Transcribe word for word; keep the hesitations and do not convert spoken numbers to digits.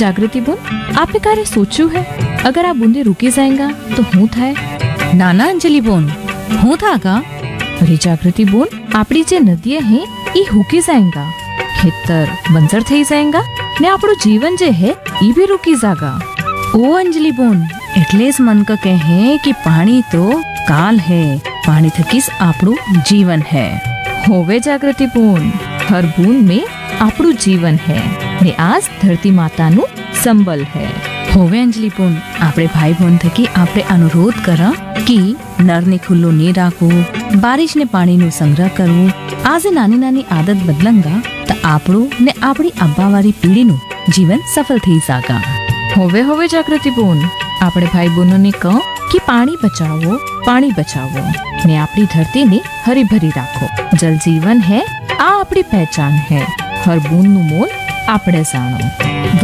जागृति बोन, आपने कार्य सोचू है अगर आप बूंदे रुकी जाएगा तो हूँ थाय? नाना अंजलि बोन, हूँ था का? अरे जागृति बोन, आपड़ी जे नदियां हैं ई हुकी जाएगा, खेतर बंजर थई जाएगा ने आपड़ो जीवन जे है ई भी रुकी जागा। ओ अंजलि बोन, એટલે જ મન ક કહે કે પાણી તો કાલ है, पानी थकीस आपड़ू जीवन है। होवे जागृति बोन, हर बूंद में आपड़ू जीवन है ने आज धरती माता नु संबल है। होवे अंजलि बोन, आपड़े भाई बहन थकी आपड़े अनुरोध करा कि नर ने खुल्लो नहीं राखवू, बारिश ने पानी नु संग्रह करवू। आज नानी नानी आदत बदलंगा तो आपड़ू ने आपड़ी अब्बावारी पीढ़ी नु जीवन सफल थई जागा। होवे होवे जागृति बोन, आपड़े भाई बहनों ने कहो कि पानी बचाओ पानी बचाओ ने आपड़ी धरती ने हरी भरी राखो। जल जीवन है, आ आपड़ी पहचान है। हर बूंद नु मोल आपड़े जानो।